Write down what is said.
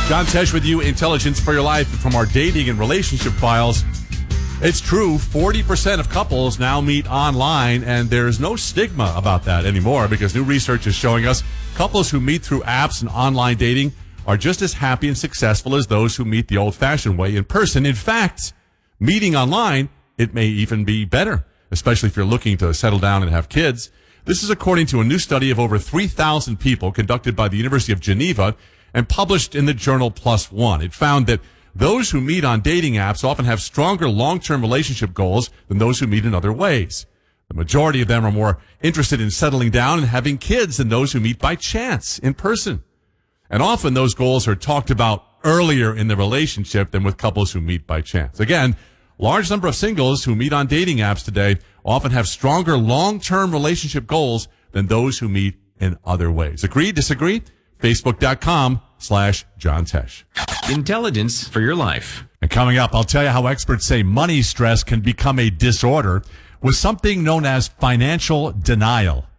John Tesh with you, Intelligence for Your Life, from our dating and relationship files. It's true, 40% of couples now meet online, and there's no stigma about that anymore because new research is showing us couples who meet through apps and online dating are just as happy and successful as those who meet the old-fashioned way in person. In fact, meeting online, it may even be better, especially if you're looking to settle down and have kids. This is according to a new study of over 3,000 people conducted by the University of Geneva and published in the journal PLOS ONE. It found that those who meet on dating apps often have stronger long-term relationship goals than those who meet in other ways. The majority of them are more interested in settling down and having kids than those who meet by chance in person. And often those goals are talked about earlier in the relationship than with couples who meet by chance. Again, large number of singles who meet on dating apps today often have stronger long-term relationship goals than those who meet in other ways. Agree? Disagree? Facebook.com/John Tesh. Intelligence for your life. And coming up, I'll tell you how experts say money stress can become a disorder with something known as financial denial.